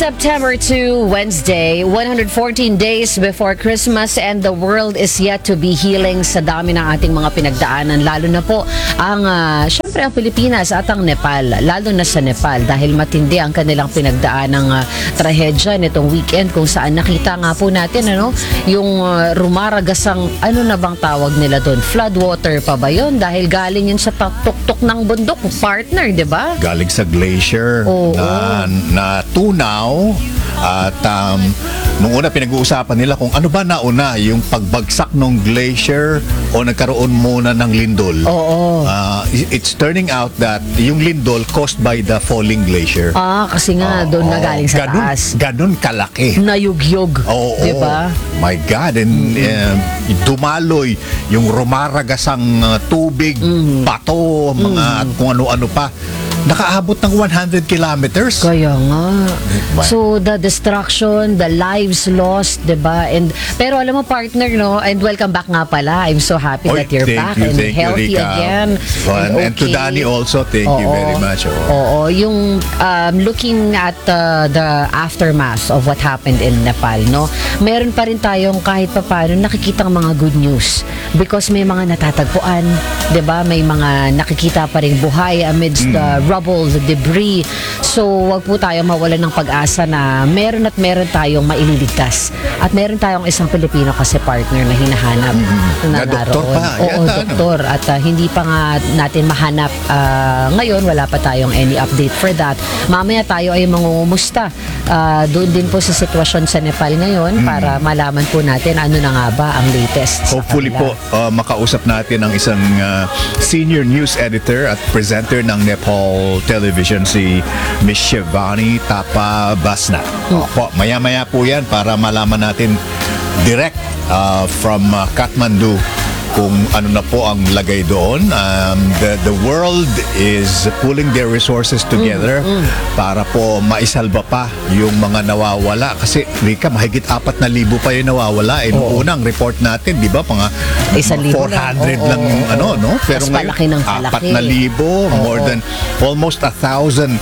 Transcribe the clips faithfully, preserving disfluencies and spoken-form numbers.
September second, Wednesday, one hundred fourteen days before Christmas and the world is yet to be healing sa dami ng ating mga pinagdaanan. Lalo na po ang, uh, syempre ang Pilipinas at ang Nepal. Lalo na sa Nepal dahil matindi ang kanilang pinagdaan ng uh, trahedya nitong weekend kung saan nakita nga po natin ano, yung uh, rumaragasang, ano na bang tawag nila doon? Floodwater pa ba yun? Dahil galing yun sa tuktok ng bundok, partner, di ba? Galing sa glacier Oo. na, na tunaw at um, nung una pinag-uusapan nila kung ano ba nauna, yung pagbagsak ng glacier o nagkaroon muna ng lindol. Oo. Uh, it's turning out that yung lindol caused by the falling glacier. Ah, kasi nga doon na galing sa ganun, taas. Ganun kalaki. Nayugyog. Oo. Di ba? My God. And uh, dumaloy yung rumaragasang uh, tubig, Mm. bato, mga at kung ano-ano pa. Nakaabot ng one hundred kilometers. Kaya nga. Diba? So, the destruction, the lives lost, diba? And, pero alam mo, partner, no? And welcome back nga pala. I'm so happy Oy, that you're thank back you, and thank you, healthy Rika. again. And, and to okay. Danny also, thank you Oo. very much. Oo. Oo. Yung um, looking at uh, the aftermath of what happened in Nepal, no? Meron pa rin tayong kahit pa paano nakikitang mga good news because may mga natatagpuan, diba? May mga nakikita pa rin buhay amidst Mm. the rubble, the debris. So, wag po tayo mawalan ng pag-asa na meron at meron tayong maililigtas. At meron tayong isang Pilipino kasi partner na hinahanap Mm-hmm. na Na doktor naroon. pa. Oo, Yata, ano? doktor. At uh, hindi pa nga natin mahanap. Uh, ngayon, wala pa tayong any update for that. Mamaya tayo ay mangungumusta. Uh, doon din po sa sitwasyon sa Nepal ngayon para malaman po natin ano na nga ba ang latest sa Hopefully kanila. po, uh, makausap natin ang isang uh, senior news editor at presenter ng Nepal Television, si Miss Shivani Tapa Basna. Opo, maya-maya po yan para malaman natin direct uh, from uh, Kathmandu kung ano na po ang lagay doon. Um, the, the world is pulling their resources together para po maisalba pa yung mga nawawala. Kasi, Rika, mahigit apat na libo pa yung nawawala. Eh, nung unang report natin, di ba, mga Isang libo four hundred lang. lang, Oo, oo, ano, no? Pero Mas palaki ng palaki. apat na libo, more Oo. than almost a thousand.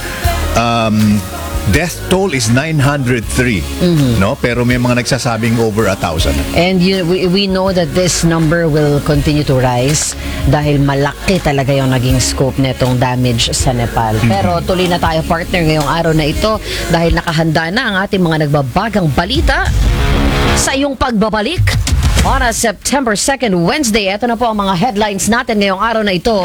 Um, death toll is nine hundred three, no? Pero may mga nagsasabing over a thousand. And you, we, we know that this number will continue to rise dahil malaki talaga yung naging scope netong damage sa Nepal. Pero tuloy na tayo, partner, ngayong araw na ito dahil nakahanda na ang ating mga nagbabagang balita sa iyong pagbabalik. On a September second, Wednesday, ito na po ang mga headlines natin ngayong araw na ito.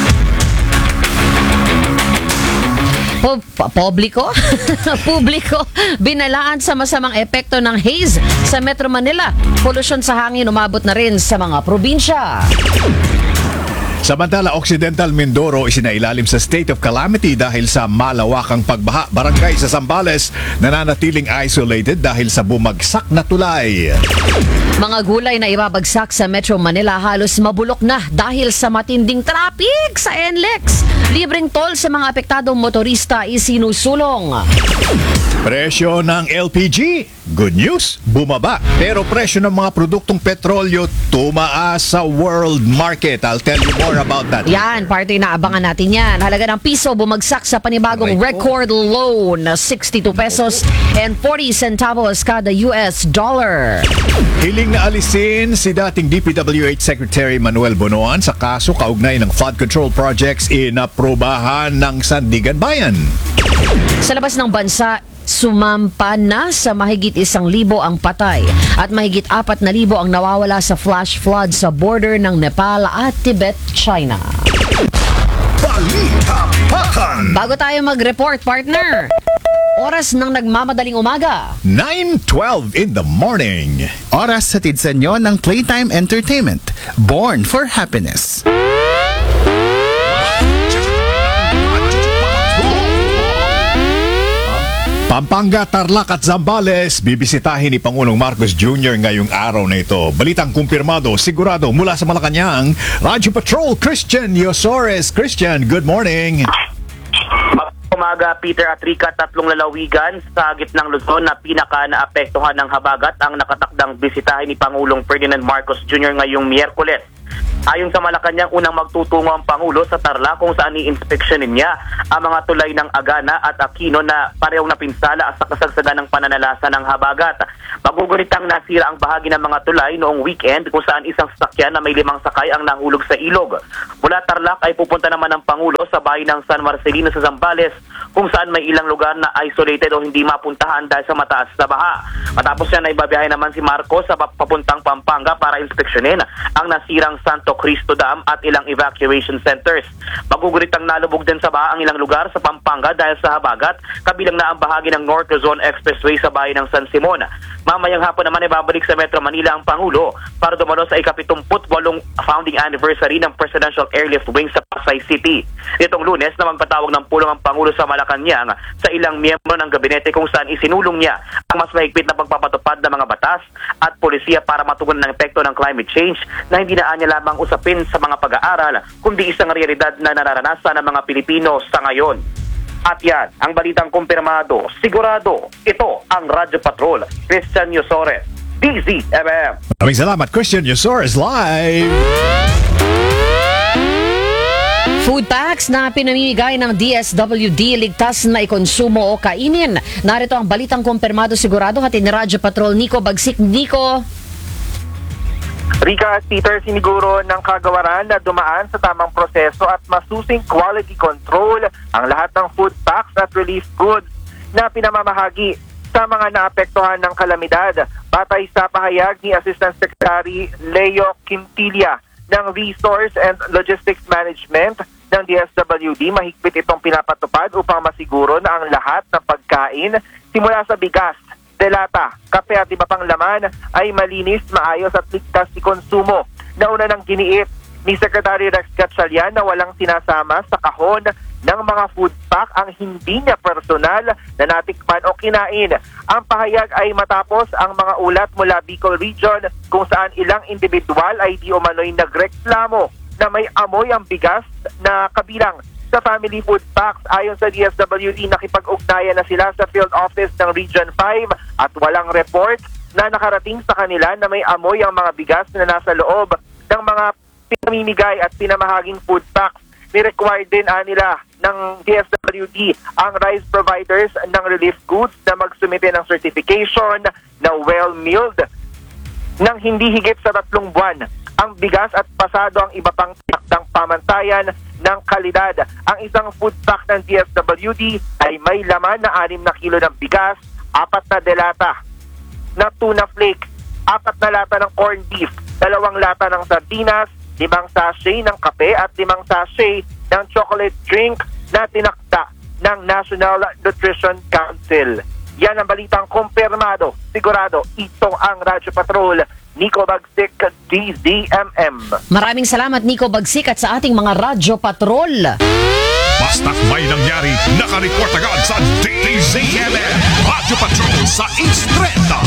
Po- pa- Publiko? Publiko, binalaan sa masamang epekto ng haze sa Metro Manila. Polusyon sa hangin umabot na rin sa mga probinsya. Samantala, Occidental Mindoro isinailalim sa state of calamity dahil sa malawakang pagbaha. Barangay sa Zambales nananatiling isolated dahil sa bumagsak na tulay. Mga gulay na ibabagsak sa Metro Manila halos mabulok na dahil sa matinding traffic sa N L E X. Libreng toll sa mga apektadong motorista isinusulong. Presyo ng L P G, good news, bumaba. Pero presyo ng mga produktong petrolyo tumaas sa world market. I'll tell you more about that. Yan, party na abangan natin yan. Halaga ng piso bumagsak sa panibagong Aray ko. record low na sixty-two pesos and forty centavos kada U S dollar. Hiling na alisin si dating D P W H Secretary Manuel Bonoan sa kaso kaugnay ng flood control projects inaprobahan ng Sandigan Bayan. Sa labas ng bansa, sumampa na sa mahigit isang libo ang patay at mahigit apat na libo ang nawawala sa flash flood sa border ng Nepal at Tibet, China. Balitapakan! Bago tayo mag-report, partner, oras ng nagmamadaling umaga. nine twelve in the morning. Oras hatid sa inyo ng Playtime Entertainment. Born for Happiness. Pampanga, Tarlac at Zambales, bibisitahin ni Pangulong Marcos Junior ngayong araw na ito. Balitang kumpirmado, sigurado mula sa Malacanang, Radyo Patrol, Christian Yosores. Christian, good morning. Umaga, Peter at Rika, tatlong lalawigan sa gitnang Luzon na pinaka naapektuhan ng habagat ang nakatakdang bisitahin ni Pangulong Ferdinand Marcos Junior ngayong Miyerkules. Ayon sa Malacanang, unang magtutungo ang Pangulo sa Tarlac kung saan i-inspeksyonin niya ang mga tulay ng Agana at Aquino na parehong napinsala sa kasagsagan ng pananalasa ng habagat. Magugunitang nasira ang bahagi ng mga tulay noong weekend kung saan isang sasakyan na may limang sakay ang nahulog sa ilog. Mula Tarlac ay pupunta naman ang Pangulo sa bayan ng San Marcelino sa Zambales kung saan may ilang lugar na isolated o hindi mapuntahan dahil sa mataas na baha. Matapos yan ay babiyahe naman si Marcos sa papuntang Pampanga para inspeksyonin ang nasirang Santo Cristo Dam at ilang evacuation centers. Maguguritang nalubog din sa baha ang ilang lugar sa Pampanga dahil sa habagat, kabilang na ang bahagi ng North Luzon Expressway sa bayan ng San Simon. Mamayang hapon naman ay babalik sa Metro Manila ang Pangulo para dumalo sa ikapitumput walong founding anniversary ng Presidential Airlift Wing sa Pasay City. Nitong Lunes na magpatawag ng pulong ang Pangulo sa Malacanang sa ilang miyembro ng gabinete kung saan isinulong niya ang mas mahigpit na pagpapatupad ng mga batas at polisiya para matugunan ng epekto ng climate change na hindi na anya lamang usapin sa mga pag-aaral kundi isang realidad na nararanasan ng mga Pilipino sa ngayon. At yan, ang balitang kumpirmado, sigurado, ito ang Radyo Patrol, Christian Yusores, D Z M M. Maraming salamat, Christian Yusores live! Food packs na pinamimigay ng D S W D ligtas na ikonsumo o kainin. Narito ang balitang kumpirmado sigurado hatid ni Radyo Patrol Nico Bagsik. Nico. Rika at Peter, siniguro ng kagawaran na dumaan sa tamang proseso at masusing quality control ang lahat ng food packs at relief goods na pinamamahagi sa mga naapektuhan ng kalamidad. Batay sa pahayag ni Assistant Secretary Leo Quintilla ng Resource and Logistics Management ng D S W D, mahigpit itong pinapatupad upang masiguro na ang lahat ng pagkain simula sa bigas, delata, kape at iba pang laman ay malinis, maayos at ligtas ikonsumo. Nauna ng giniit ni Secretary Rex Gatchalian na walang sinasama sa kahon ng mga food pack ang hindi niya personal na natikman o kinain. Ang pahayag ay matapos ang mga ulat mula Bicol Region kung saan ilang individual ay di umano'y nagreklamo na may amoy ang bigas na kabilang sa family food packs. Ayon sa D S W D, nakipag-ugnayan na sila sa field office ng Region five at walang report na nakarating sa kanila na may amoy ang mga bigas na nasa loob ng mga pinamimigay at pinamahaging food packs. Ni-require din ah, nila ng D S W D ang rice providers ng relief goods na magsumite ng certification na well-milled ng hindi higit sa tatlong buwan ang bigas at pasado ang iba pang takdang pamantayan ng kalidad. Ang isang food pack ng D S W D ay may laman na anim na kilo ng bigas, apat na delata na tuna flake, apat na lata ng corned beef, dalawang lata ng sardinas, limang sachet ng kape at limang sachet ng chocolate drink na tinakda ng National Nutrition Council. Yan ang balitang kumpirmado. Sigurado, ito ang Radyo Patrol. Nico Bagsik, D Z M M. Maraming salamat Nico Bagsik at sa ating mga Radyo Patrol. Basta't may nangyari, nakareport agad sa D Z M M. Radyo Patrol sa Instreta.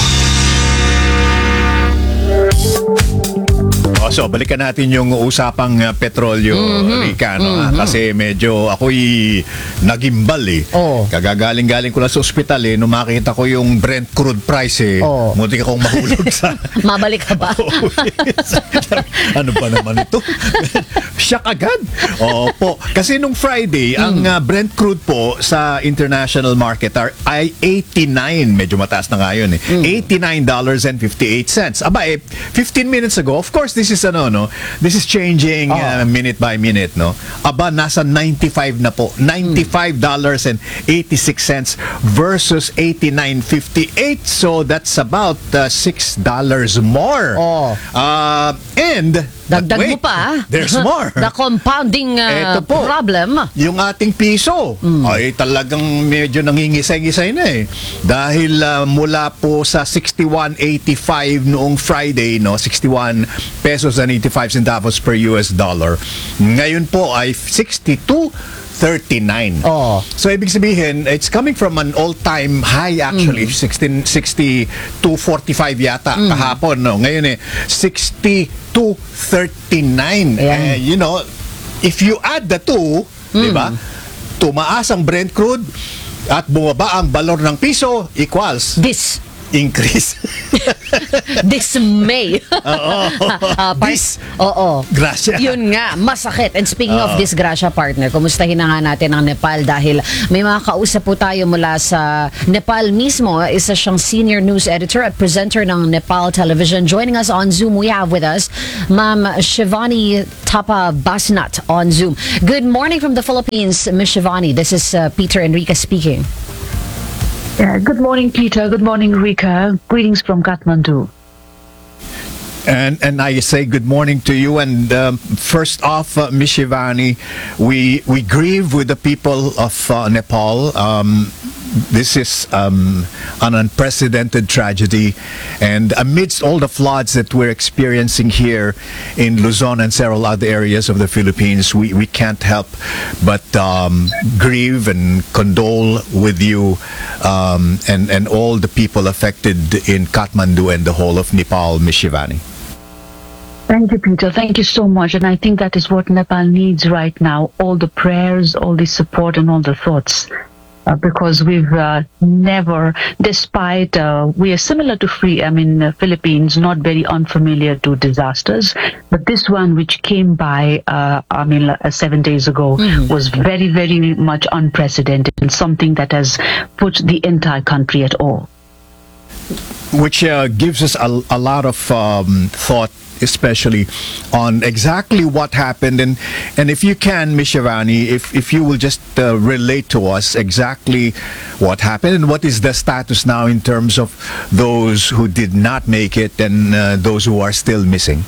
Oh, so balikan natin yung usapang uh, petrolyo, Mhm. Rika, no? Mhm. Ah, kasi medyo ako'y nagimbal eh. Oo. Kagagaling-galing ko lang sa ospital eh, nung makita ko yung Brent crude price eh, Oo. muntik akong mahulog sa... Mabalik ka ba? Oo, yes. Ano ba naman ito? Shock agad. Opo. Kasi nung Friday, ang uh, Brent crude po sa international market are, ay eighty-nine. Medyo mataas na nga yun eh. eighty-nine dollars and fifty-eight cents. Aba eh, fifteen minutes ago, of course, this is ano, no? This is changing uh, minute by minute, no? Aba, nasa ninety-five na po. ninety-five dollars and eighty-six cents versus eighty-nine fifty-eight. So that's about uh, six dollars more. Oh. Uh, and Dagdag mo wait, pa. there's more. The compounding uh, Eto po. problem. Yung ating piso ay talagang medyo nangingisay-gisay na eh. Dahil uh, mula po sa sixty-one eighty-five noong Friday, no, sixty-one pesos and eighty-five centavos per U S dollar. Ngayon po ay sixty-two thirty-nine. Oh. So ibig sabihin, it's coming from an all-time high actually, sixteen sixty-two forty-five yata kahapon, no. Ngayon eh sixty-two thirty-nine. Ayan. Eh, you know, if you add the two, di ba? Tumaas ang Brent crude at bumaba ang balor ng piso equals This. increase. Dismay. Oo. Ah, par- Dis- Oo. Gracia. Yun nga, masakit. And speaking of disgrasya, partner, kumustahin na nga natin ang Nepal dahil may mga kausap po tayo mula sa Nepal mismo. Isa siyang senior news editor at presenter ng Nepal Television. Joining us on Zoom, we have with us Ma'am Shivani Tapa Basnat on Zoom. Good morning from the Philippines, Miss Shivani. This is uh, Peter Enrique speaking. Yeah, good morning, Peter. Good morning, Rika. Greetings from Kathmandu. And and I say good morning to you. And um, first off, uh, Miss Shivani, we we grieve with the people of uh, Nepal. Um, this is um, an unprecedented tragedy, and amidst all the floods that we're experiencing here in Luzon and several other areas of the Philippines, we, we can't help but um, grieve and condole with you um, and and all the people affected in Kathmandu and the whole of Nepal, Miss Shivani. Thank you, Peter. Thank you so much. And I think that is what Nepal needs right now. All the prayers, all the support, and all the thoughts. Uh, because we've uh, never, despite, uh, we are similar to free, I mean, uh, Philippines, not very unfamiliar to disasters. But this one, which came by, uh, I mean, uh, seven days ago, Mm-hmm. was very, very much unprecedented and something that has put the entire country at awe. Which uh, gives us a, a lot of um, thought, especially on exactly what happened. And and if you can, Miss Shivani, if, if you will just uh, relate to us exactly what happened and what is the status now in terms of those who did not make it and uh, those who are still missing.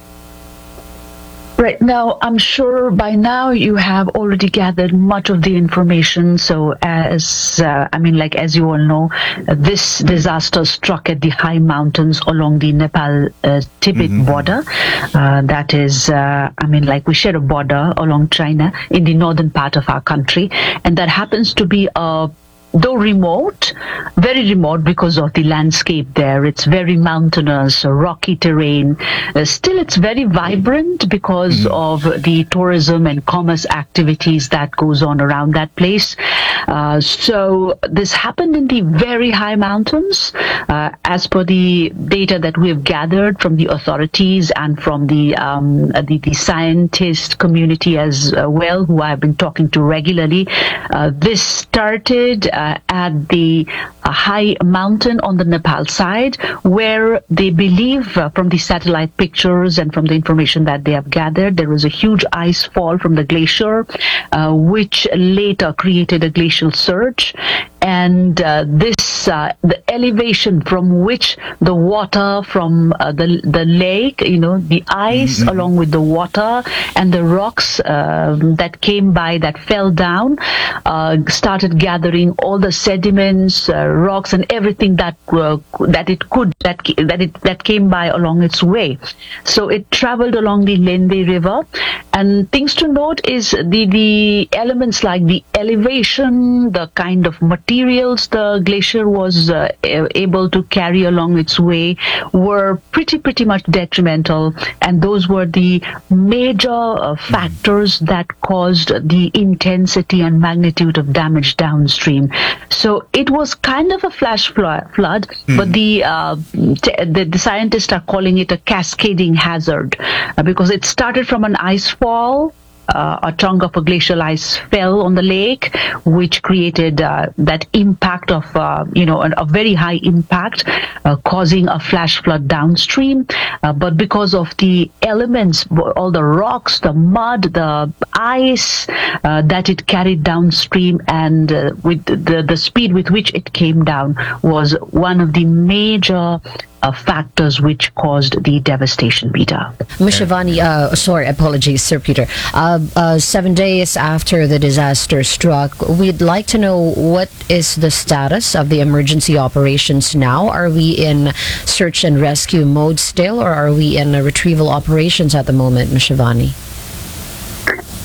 Right now, I'm sure by now you have already gathered much of the information. So, as uh, I mean, like as you all know, uh, this disaster struck at the high mountains along the Nepal-Tibet border. Uh, that is, uh, I mean, like we share a border along China in the northern part of our country, and that happens to be a though remote, very remote because of the landscape there. It's very mountainous, rocky terrain. Uh, still, it's very vibrant because of the tourism and commerce activities that goes on around that place. Uh, so this happened in the very high mountains. Uh, as per the data that we have gathered from the authorities and from the um, the, the scientist community as uh, well, who I've been talking to regularly, uh, this started uh, at the uh, high mountain on the Nepal side, where they believe uh, from the satellite pictures and from the information that they have gathered, there was a huge ice fall from the glacier, uh, which later created a glacial surge. And uh, this, uh, the elevation from which the water from uh, the the lake, you know, the ice mm-hmm. along with the water and the rocks uh, that came by, that fell down, uh, started gathering all the sediments, uh, rocks, and everything that uh, that it could that that it that came by along its way. So it traveled along the Lende River, and things to note is the the elements like the elevation, the kind of materials the glacier was uh, able to carry along its way were pretty pretty much detrimental, and those were the major uh, factors that caused the intensity and magnitude of damage downstream. So it was kind of a flash flood, flood mm. but the, uh, t- the the scientists are calling it a cascading hazard uh, because it started from an ice fall. Uh, a chunk of a glacial ice fell on the lake, which created uh, that impact of, uh, you know, a, a very high impact, uh, causing a flash flood downstream. Uh, but because of the elements, all the rocks, the mud, the ice uh, that it carried downstream, and uh, with the, the speed with which it came down was one of the major Uh, factors which caused the devastation, Peter. Miz Shivani, uh, sorry, apologies, Sir Peter. Uh, uh, seven days after the disaster struck, we'd like to know what is the status of the emergency operations now. Are we in search and rescue mode still, or are we in uh, retrieval operations at the moment, Miz Shivani?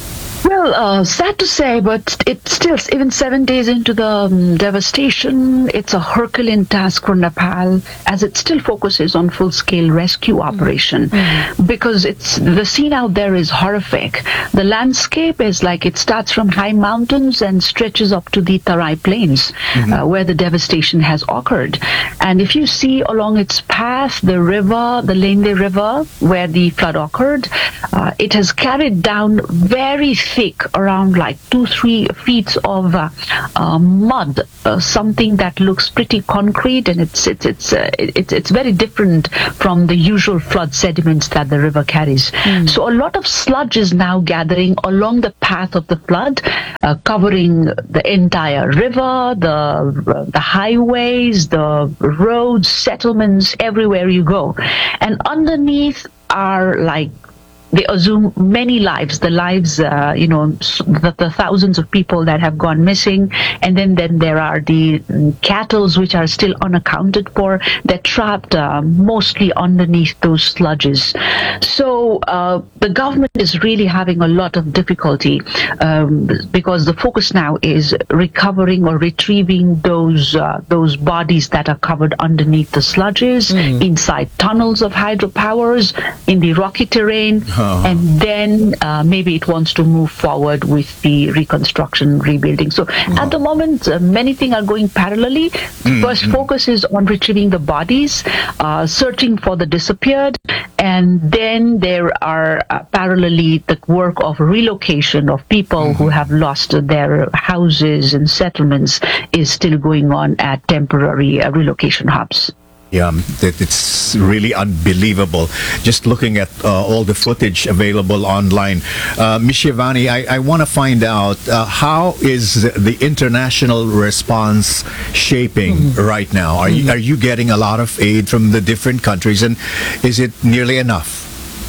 Well, uh, sad to say, but it's still, even seven days into the um, devastation, it's a Herculean task for Nepal, as it still focuses on full-scale rescue operation, mm-hmm. because it's the scene out there is horrific. The landscape is like it starts from high mountains and stretches up to the Tarai Plains, mm-hmm. uh, where the devastation has occurred. And if you see along its path the river, the Lende River, where the flood occurred, uh, it has carried down very thick, around like two, three feet of uh, uh, mud, uh, something that looks pretty concrete, and it's it's it's uh, it's it's very different from the usual flood sediments that the river carries. Mm. So a lot of sludge is now gathering along the path of the flood, uh, covering the entire river, the the highways, the roads, settlements, everywhere you go, and underneath are like, they assume many lives, the lives, uh, you know, the, the thousands of people that have gone missing. And then, then there are the cattle which are still unaccounted for. They're trapped uh, mostly underneath those sludges. So uh, the government is really having a lot of difficulty um, because the focus now is recovering or retrieving those uh, those bodies that are covered underneath the sludges, mm. inside tunnels of hydropowers, in the rocky terrain. Uh-huh. And then uh, maybe it wants to move forward with the reconstruction, rebuilding. So uh-huh. at the moment, uh, many things are going parallelly. Mm-hmm. First focus is on retrieving the bodies, uh, searching for the disappeared, and then there are uh, parallelly the work of relocation of people mm-hmm. who have lost their houses and settlements is still going on at temporary uh, relocation hubs. Yeah, that it's really unbelievable. Just looking at uh, all the footage available online. Uh, Miz Shivani, I, I want to find out uh, how is the international response shaping mm-hmm. right now? Are, mm-hmm. you, are you getting a lot of aid from the different countries, and is it nearly enough?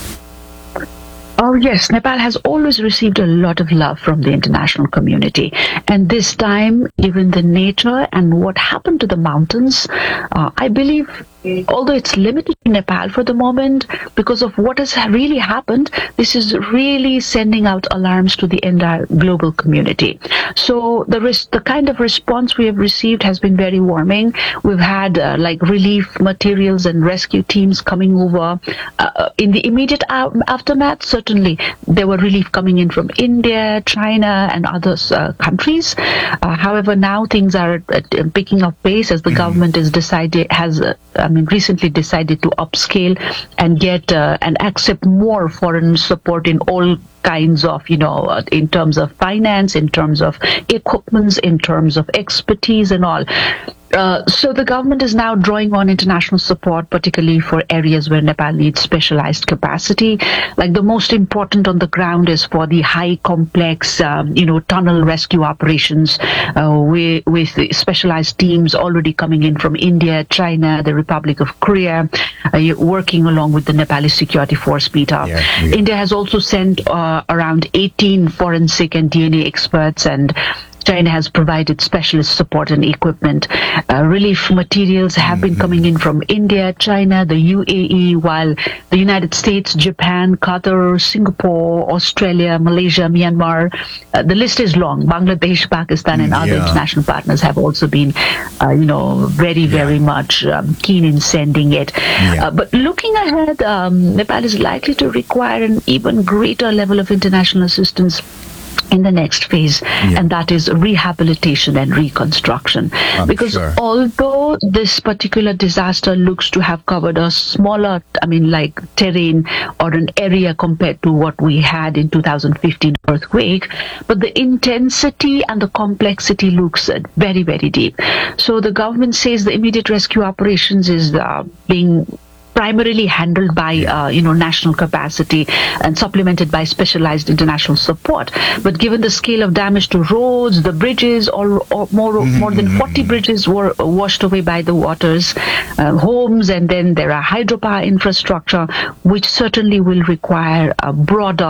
Oh, yes. Nepal has always received a lot of love from the international community. And this time, given the nature and what happened to the mountains, uh, I believe, although it's limited to Nepal for the moment, because of what has really happened, this is really sending out alarms to the entire global community. So the res- the kind of response we have received has been very warming. We've had uh, like relief materials and rescue teams coming over. Uh, in the immediate a- aftermath, certainly there were relief coming in from India, China, and other uh, countries. Uh, however, now things are uh, picking up pace as the mm-hmm. government has decided has. Uh, I mean, recently decided to upscale and get uh, and accept more foreign support in all kinds of, you know, uh, in terms of finance, in terms of equipments, in terms of expertise and all. Uh, so the government is now drawing on international support, particularly for areas where Nepal needs specialized capacity. Like the most important on the ground is for the high complex, um, you know, tunnel rescue operations uh, with, with specialized teams already coming in from India, China, the Republic of Korea, uh, working along with the Nepali Security Force, P E T A. Yeah, yeah. India has also sent uh, around eighteen forensic and D N A experts, and China has provided specialist support and equipment. Uh, relief materials have been coming in from India, China, the U A E, while the United States, Japan, Qatar, Singapore, Australia, Malaysia, Myanmar, uh, the list is long. Bangladesh, Pakistan, and other yeah. international partners have also been, uh, you know, very, very yeah. much um, keen in sending it. Yeah. Uh, but looking ahead, um, Nepal is likely to require an even greater level of international assistance in the next phase, yeah. and that is rehabilitation and reconstruction. I'm because sure. although this particular disaster looks to have covered a smaller, I mean, like terrain or an area compared to what we had in two thousand fifteen earthquake, but the intensity and the complexity looks very, very deep. So the government says the immediate rescue operations is uh, being primarily handled by, uh, you know, national capacity and supplemented by specialized international support. But given the scale of damage to roads, the bridges, or, or more mm-hmm. more than forty bridges were washed away by the waters, uh, homes, and then there are hydropower infrastructure, which certainly will require a broader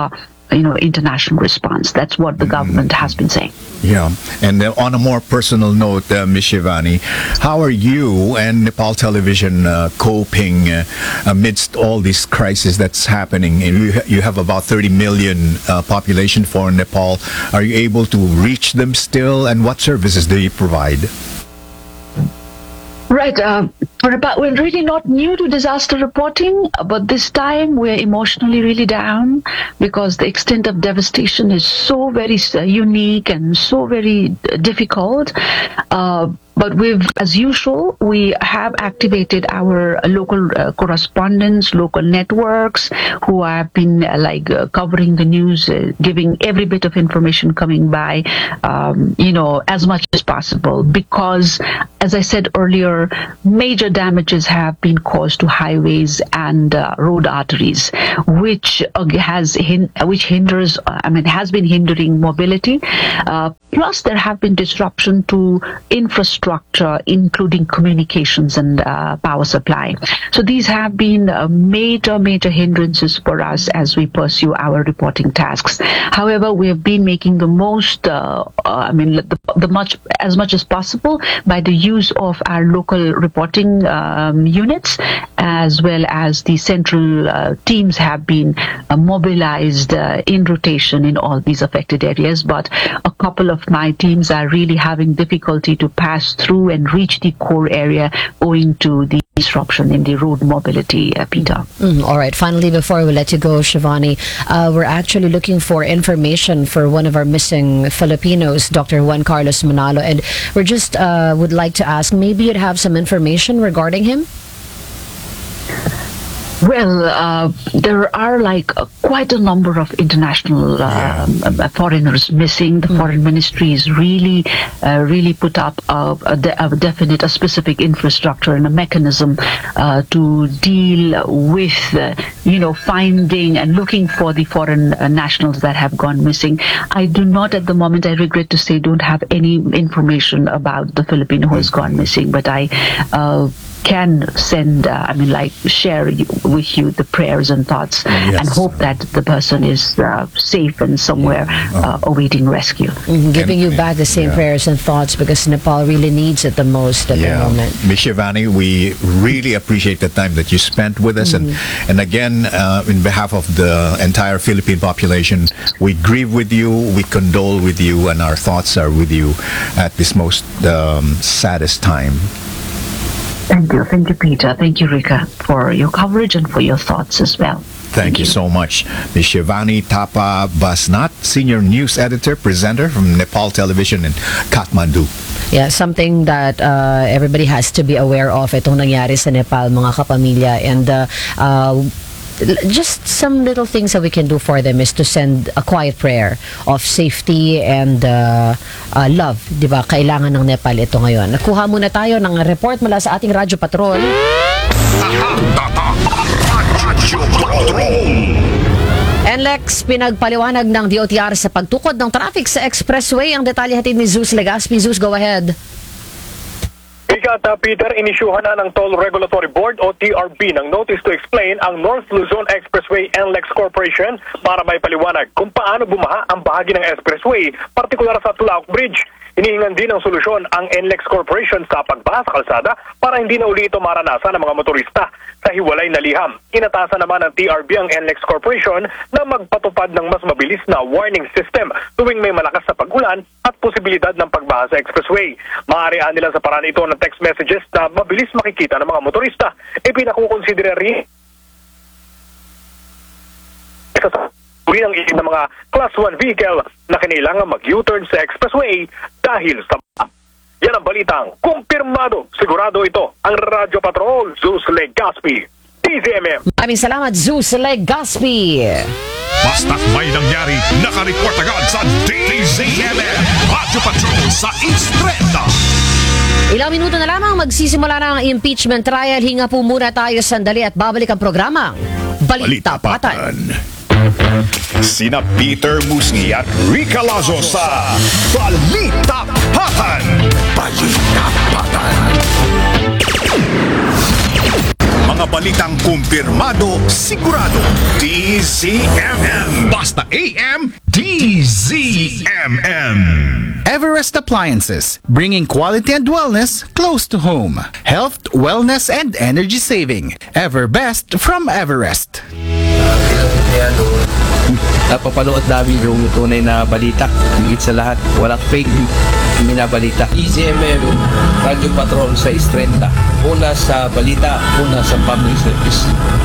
you know, international response. That's what the government has been saying. Yeah. And uh, on a more personal note, uh, Miz Shivani, how are you and Nepal Television uh, coping uh, amidst all this crisis that's happening? And You, you have about thirty million uh, population for Nepal. Are you able to reach them still? And what services do you provide? Right. Uh, we're, about, we're really not new to disaster reporting, but this time we're emotionally really down because the extent of devastation is so very uh, unique and so very uh, difficult. Uh, But we've, as usual, we have activated our local uh, correspondents, local networks who have been uh, like uh, covering the news, uh, giving every bit of information coming by, um, you know, as much as possible. Because, as I said earlier, major damages have been caused to highways and uh, road arteries, which uh, has hin- which hinders, uh, I mean, has been hindering mobility. Uh, plus, there have been disruption to infrastructure. Structure, including communications and uh, power supply. So these have been uh, major, major hindrances for us as we pursue our reporting tasks. However, we have been making the most, uh, uh, I mean, the, the much as much as possible by the use of our local reporting um, units, as well as the central uh, teams have been uh, mobilized uh, in rotation in all these affected areas. But a couple of my teams are really having difficulty to pass through and reach the core area owing to the disruption in the road mobility, uh, Peter. Mm, all right. Finally, before we let you go, Shivani, uh, we're actually looking for information for one of our missing Filipinos, Doctor Juan Carlos Manalo, and we're just uh, would like to ask, maybe you'd have some information regarding him? Well, uh, there are like uh, quite a number of international uh, uh, foreigners missing. The foreign ministry is really, uh, really put up a, a, de- a definite, a specific infrastructure and a mechanism uh, to deal with, uh, you know, finding and looking for the foreign uh, nationals that have gone missing. I do not, at the moment, I regret to say, don't have any information about the Filipino who has gone missing, but I. Uh, can send, uh, I mean, like, share you, with you the prayers and thoughts Yes. and hope that the person is uh, safe and somewhere uh, awaiting rescue. Mhm, giving And- you back the same yeah. prayers and thoughts because Nepal really needs it the most at the moment. Miz Shivani, we really appreciate the time that you spent with us. And, and again, uh, in behalf of the entire Philippine population, we grieve with you, we condole with you, and our thoughts are with you at this most um, saddest time. Thank you. Thank you, Peter. Thank you, Rika, for your coverage and for your thoughts as well. Thank you so much. Miz Shivani Tapa Basnat, Senior News Editor, Presenter from Nepal Television in Kathmandu. Yeah, something that uh, everybody has to be aware of. Itong nangyari sa Nepal, mga kapamilya. And uh, uh, just some little things that we can do for them is to send a quiet prayer of safety and uh, uh, love. Diba? Kailangan ng Nepal ito ngayon. Nakuha muna tayo ng report mula sa ating Radyo Patrol. Radyo Patrol. N L E X, pinagpaliwanag ng D O T R sa pagtukod ng traffic sa expressway. Ang detalye hatid ni Zeus Legaspi. Zeus, go ahead. Ikat uh, Peter, inisyuhan na ng Toll Regulatory Board o T R B ng notice to explain ang North Luzon Expressway N L E X Corporation para may paliwanag kung paano bumaha ang bahagi ng expressway, partikular sa Tulaok Bridge. Hinihingan din ng solusyon ang N L E X Corporation sa pagbaha sa kalsada para hindi na uli ito maranasan ng mga motorista sa hiwalay na liham. Inatasan naman ng T R B ang N L E X Corporation na magpatupad ng mas mabilis na warning system tuwing may malakas na pag-ulan at posibilidad ng pagbaha sa expressway. Maaarihan nila sa paraan ito ng text messages na mabilis makikita ng mga motorista. Ipinakukonsidera rin uri ng ilim ng mga Class one vehicle na kinailangan mag-U-turn sa expressway dahil sa baha. Yan ang balitang kumpirmado. Sigurado ito ang Radyo Patrol, Zeus Legaspi, D Z M M. Maraming salamat, Zeus Legaspi. Basta't may nangyari, nakareport agad sa D Z M M. Radyo Patrol sa East Trenda. Ilang minuto na lamang magsisimula na ang impeachment trial. Hinga po muna tayo sandali at babalik ang programa. Balita Patan. Sina Peter Musngi at Rika Lazo sa Balita Patan. Balita Patan. Mga balitang kumpirmado, sigurado. D Z M M. Basta A M, D Z M M. Everest Appliances, bringing quality and wellness close to home. Health, wellness, and energy saving. Everbest from Everest. Kaya doon, napapanood namin yung tunay na balita. Higit sa lahat, walang fake binabalita. D Z M M, Radio Patrol sa Istrenta. Una sa balita, una sa public service.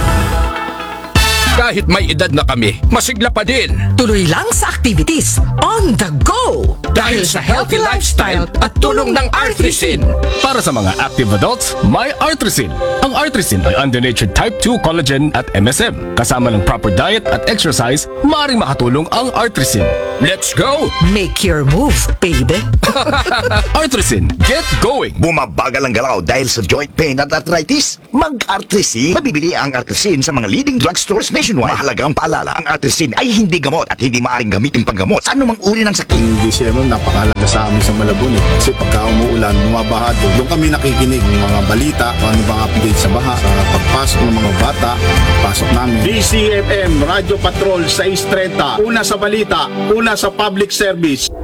Kahit may edad na kami, masigla pa din. Tuloy lang sa activities on the go. Dahil sa healthy lifestyle at tulong ng Artrisin. Para sa mga active adults, may Artrisin. Ang Artrisin ay undenatured type two collagen at M S M. Kasama ng proper diet at exercise, maaaring makatulong ang Artrisin. Let's go! Make your move, baby. Artrisin, get going! Bumabagal ang galaw dahil sa joint pain at arthritis? Mag-Artrisin. Mabibili ang Artrisin sa mga leading drugstores nationwide. Mahalagang paalala, ang Artrisin ay hindi gamot at hindi maaaring gamitin panggamot sa anumang uri ng sakit. Yung D C M M, napakalaga sa amin sa Malabon eh. Kasi pagka umuulan, bumabaha doon. Doon kami nakikinig ng mga balita, kung ano bang update sa baha, sa pagpasok ng mga bata, pasok namin. D C M M, Radio Patrol sa Istrenta. Una sa balita, una sa public service.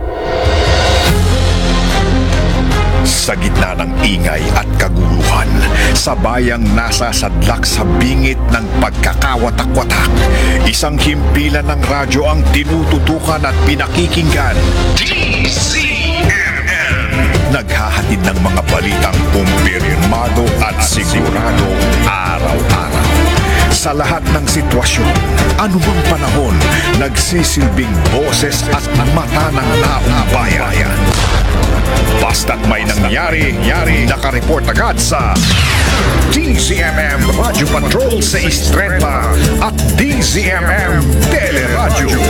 Sa gitna ng ingay at kaguluhan, sa bayang nasa sadlak sa bingit ng pagkakawatak-watak, isang himpilan ng radyo ang tinututukan at pinakikinggan. D Z M M. Naghahatid ng mga balitang kumpirmado at sigurado araw-araw. Sa lahat ng sitwasyon, anumang panahon, nagsisilbing boses at mata ng taong bayan. Basta't may nangyari, yari, nakareport agad sa D Z M M Radio Patrol sa Istrenta at D Z M M Teleradyo.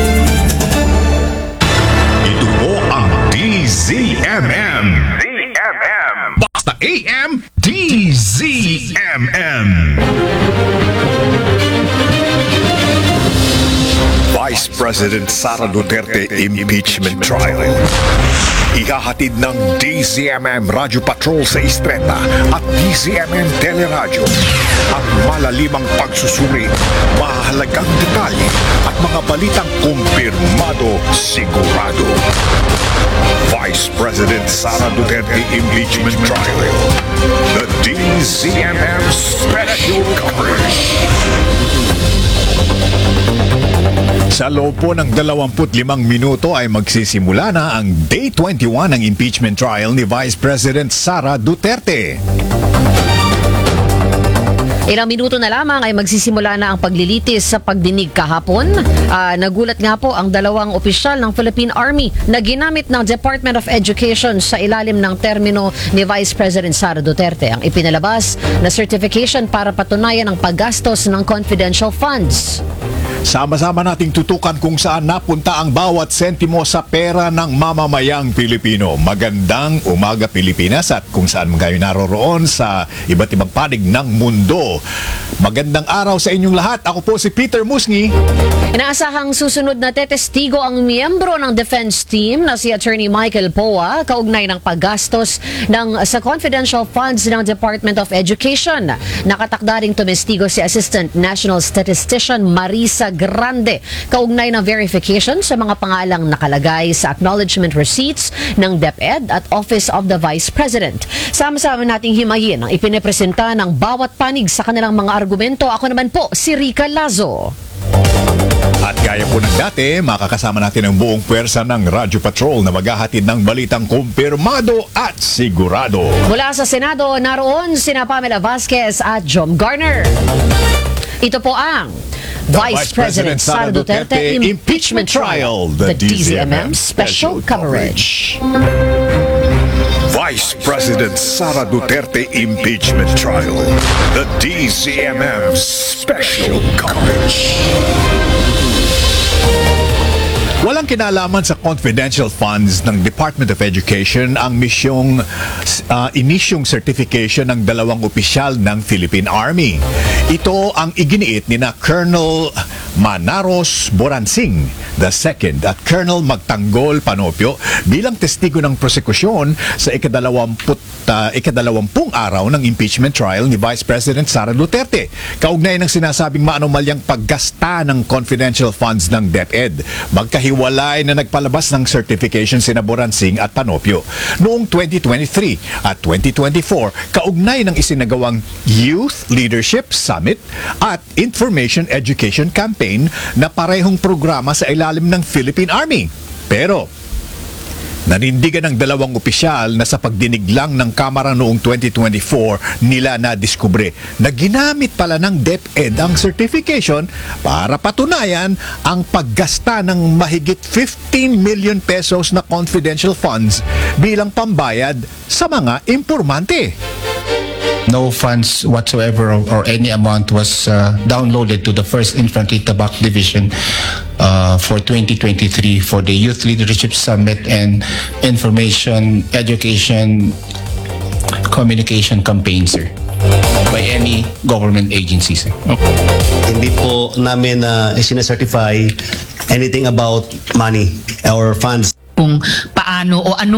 Ito po ang D Z M M. D Z M M. Basta A M, D Z M M. Vice President Sara Duterte Impeachment Trial. Ihahatid ng D Z M M Radio Patrol sa Istreta at D Z M M Teleradyo ang malalimang pagsusuri, mahalagang detalye at mga balitang kumpirmado, sigurado. Vice President Sara Duterte Impeachment Trial. The D Z M M Special Coverage. Sa loob po ng dalawampu't limang minuto ay magsisimula na ang Day twenty-one ng impeachment trial ni Vice President Sara Duterte. Ilang minuto na lamang ay magsisimula na ang paglilitis sa pagdinig kahapon. Uh, nagulat nga po ang dalawang opisyal ng Philippine Army na ginamit ng Department of Education sa ilalim ng termino ni Vice President Sara Duterte. Ang ipinalabas na certification para patunayan ang paggastos ng confidential funds. Sama-sama nating tutukan kung saan napunta ang bawat sentimo sa pera ng mamamayang Pilipino. Magandang umaga Pilipinas at kung saan kayo naroroon sa iba't ibang panig ng mundo. Magandang araw sa inyong lahat. Ako po si Peter Musngi. Inaasahang susunod na tetestigo ang miyembro ng defense team na si Attorney Michael Poa kaugnay ng paggastos ng sa confidential funds ng Department of Education. Nakatakda ring tumestigo si Assistant National Statistician Marisa Grande kaugnay ng verification sa mga pangalang nakalagay sa acknowledgement receipts ng DepEd at Office of the Vice President. Sama-sama nating himayin ang ipinapresenta ng bawat panig sa kanilang mga argumento. Ako naman po si Rica Lazo. At gaya po ng dati, makakasama natin ang buong pwersa ng Radyo Patrol na maghahatid ng balitang kumpirmado at sigurado. Mula sa Senado, naroon sina Pamela Vasquez at Jom Garner. Ito po ang Vice President Sara Duterte Impeachment Trial, the D Z M M Special Coverage. Vice President Sara Duterte Impeachment Trial, the D Z M M Special Coverage. Walang kinalaman sa confidential funds ng Department of Education ang misyong uh, inisyong certification ng dalawang opisyal ng Philippine Army. Ito ang iginiit ni na Colonel Manaros Boransing the second at Colonel Magtanggol Panopio bilang testigo ng prosekusyon sa ikadalawamput, uh, ikadalawampung araw ng impeachment trial ni Vice President Sara Duterte. Kaugnay ng sinasabing maanomalyang paggasta ng confidential funds ng DepEd. Magkahiwalay na nagpalabas ng certification sina Boransing at Panopio. Noong twenty twenty-three at twenty twenty-four, kaugnay ng isinagawang Youth Leadership Summit at Information Education Campaign na parehong programa sa ilalim ng Philippine Army. Pero nanindigan ng dalawang opisyal na sa pagdinig lang ng Kamara noong twenty twenty-four nila na-diskubre na ginamit pala ng DepEd ang certification para patunayan ang paggasta ng mahigit fifteen million pesos na confidential funds bilang pambayad sa mga impormante. No funds whatsoever or, or any amount was uh, downloaded to the first Infantry Tabak Division uh, for twenty twenty-three for the Youth Leadership Summit and Information Education Communication Campaign, sir, by any government agencies. Okay. Hindi po namin uh, sinacertify anything about money or funds. Kung paano o ano